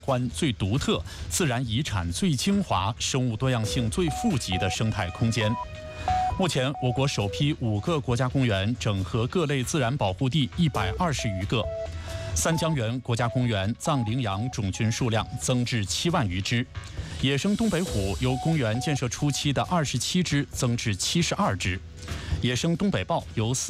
观最独特、自然遗产最精华、生物多样性最富集的生态空间。目前，我国首批5个国家公园整合各类自然保护地120余个。三江源国家公园藏羚羊种群数量增至7万余只，野生东北虎由公园建设初期的27只增至72只，野生东北豹由